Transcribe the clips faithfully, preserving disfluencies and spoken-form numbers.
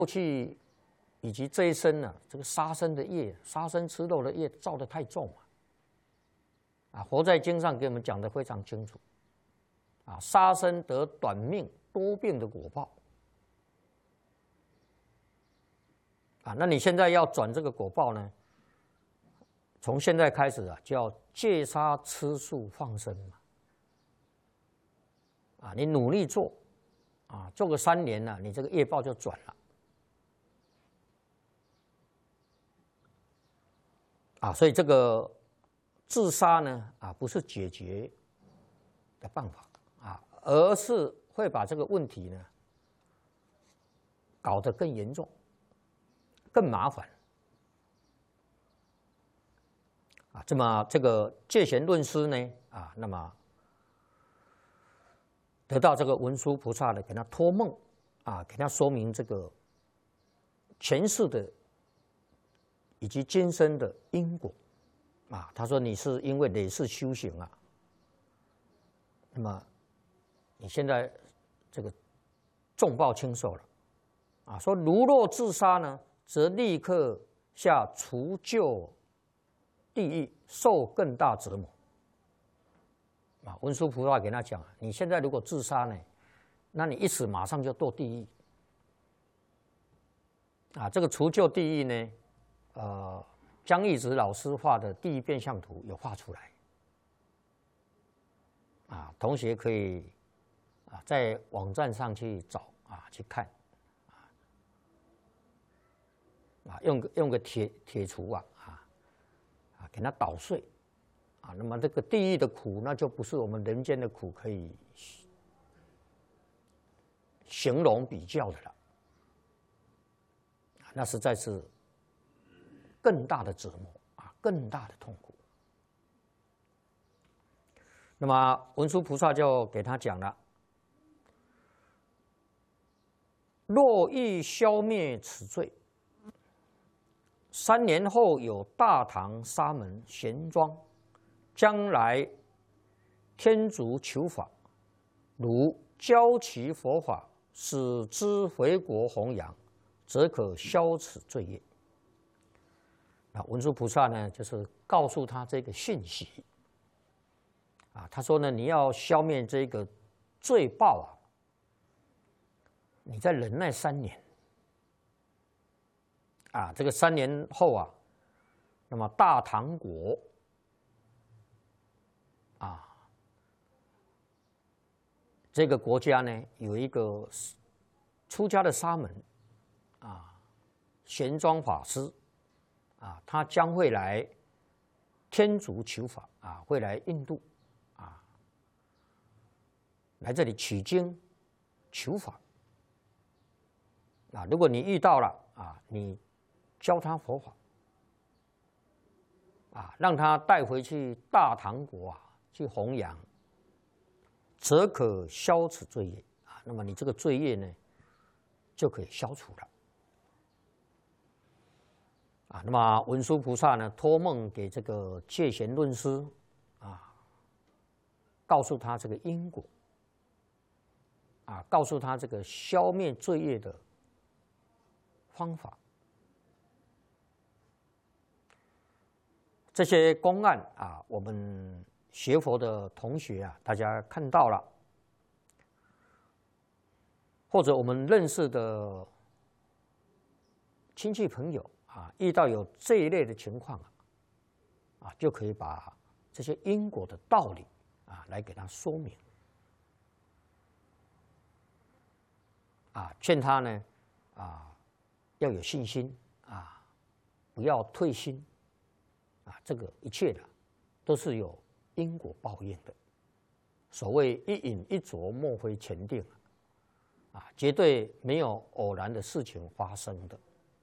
过去以及这一生呢、啊，这个杀生的业，杀生吃肉的业造得太重了。啊，佛在经上给我们讲得非常清楚。啊，杀生得短命多病的果报。啊，那你现在要转这个果报呢？从现在开始啊，就要戒杀吃素放生嘛。啊，你努力做，啊，做个三年呢、啊，你这个业报就转了。啊，所以这个自杀呢，啊，不是解决的办法啊，而是会把这个问题呢搞得更严重、更麻烦。啊，这么这个戒贤论师呢，啊，那么得到这个文殊菩萨的给他托梦，啊，给他说明这个前世的以及今生的因果，啊，他说你是因为累世修行啊，那么你现在这个重报轻受了，啊，说如若自杀呢，则立刻下除旧地狱，受更大折磨。啊，文殊菩萨给他讲，你现在如果自杀呢，那你一死马上就堕地狱。啊，这个除旧地狱呢，呃，江义直老师画的地狱变相图有画出来。啊，同学可以啊在网站上去找啊去看，啊，啊用个用个铁铁锄啊啊啊给它捣碎。啊，那么这个地狱的苦，那就不是我们人间的苦可以形容比较的了，那实在是更大的折磨啊，更大的痛苦。那么文殊菩萨就给他讲了：若欲消灭此罪，三年后有大唐沙门玄奘。将来天竺求法，如教其佛法，使之回国弘扬，则可消此罪业。那文殊菩萨呢，就是告诉他这个讯息。啊，他说呢，你要消灭这个罪报啊，你再忍耐三年。啊，这个三年后啊，那么大唐国。啊，这个国家呢有一个出家的沙门，啊，玄奘法师，啊，他将会来天竺求法，啊，会来印度，啊，来这里取经求法。啊，如果你遇到了啊，你教他佛法，啊，让他带回去大唐国啊。去弘扬，则可消此罪业啊。那么你这个罪业呢，就可以消除了啊。那么文殊菩萨呢，托梦给这个戒贤论师啊，告诉他这个因果啊，告诉他这个消灭罪业的方法。这些公案啊，我们学佛的同学啊，大家看到了，或者我们认识的亲戚朋友啊，遇到有这一类的情况啊，啊，就可以把这些因果的道理啊，来给他说明，啊，劝他呢，啊，要有信心啊，不要退心，啊，这个一切的都是有因果报应的，所谓一饮一啄，莫非前定啊，绝对没有偶然的事情发生的。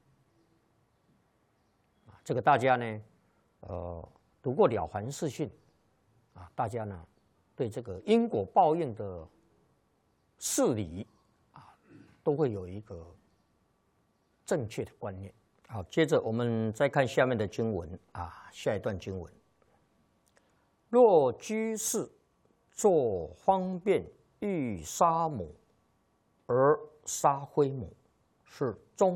啊，这个大家呢，呃，读过《了凡四训》啊，大家呢对这个因果报应的事理啊，都会有一个正确的观念。好，接着我们再看下面的经文啊，下一段经文。若居士作方便欲杀母，而杀非母，是中